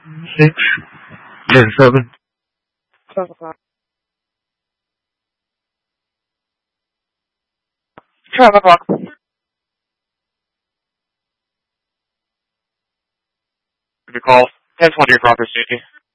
6, then 7. 12 o'clock. 12 o'clock. If you call 1020 proper safety.